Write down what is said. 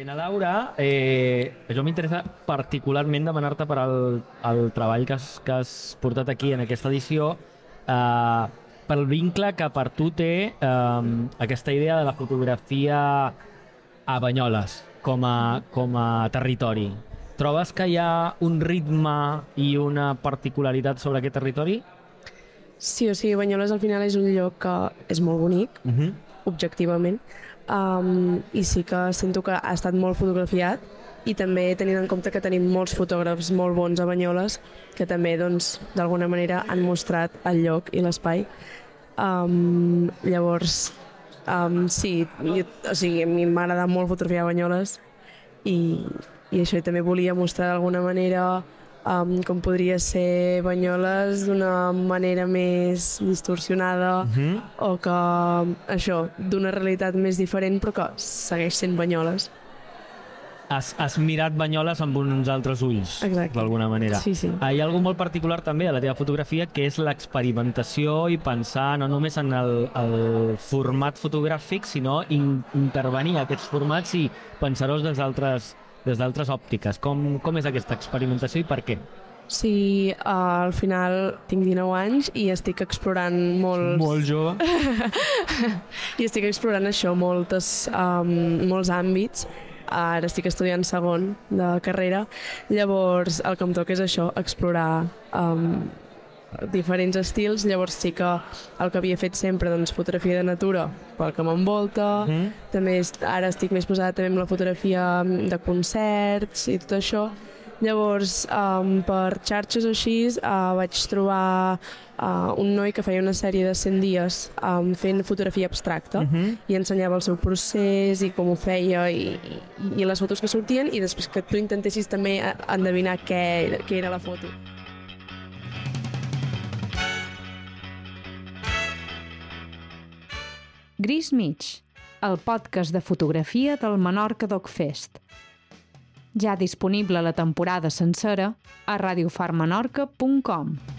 Na Laura, això m'interessa particularment demanar-te per el treball que has portat aquí en aquesta edició, pel vincle que per tu té aquesta idea de la fotografia a Banyoles com a territori. Trobes que hi ha un ritme i una particularitat sobre aquest territori? Sí, o sigui, Banyoles al final és un lloc que és molt bonic, objectivament, i sí que sento que ha estat molt fotografiat, i també tenint en compte que tenim molts fotògrafs molt bons a Banyoles que també doncs d'alguna manera han mostrat el lloc i l'espai. Llavors sí, o sigui, a mi m'agrada molt fotografiar a Banyoles i això, i també volia mostrar d'alguna manera com podria ser Banyoles d'una manera més distorsionada, o que això, d'una realitat més diferent però que segueix sent Banyoles. Has mirat Banyoles amb uns altres ulls, d'alguna manera. Sí, sí. Hi ha algú molt particular també a la teva fotografia, que és l'experimentació i pensar no només en el format fotogràfic, sinó intervenir aquests formats i pensar-los des d'altres òptiques. Com és aquesta experimentació i per què? Sí, al final tinc 19 anys i estic explorant molts... Molt jove. I estic explorant això, molts àmbits. Ara estic estudiant segon de carrera, llavors el que em toca és això, explorar diferents estils. Llavors sí que el que havia fet sempre, doncs, fotografia de natura pel que m'envolta, també ara estic més posada també amb la fotografia de concerts i tot això. Llavors, per xarxes o així, vaig trobar un noi que feia una sèrie de 100 dies fent fotografia abstracta i ensenyava el seu procés i com ho feia i les fotos que sortien, i després que tu intentessis també endevinar què era la foto. Gris Mig, el podcast de fotografia del Menorca Doc Fest. Ja disponible la temporada sencera a radiofarmenorca.com.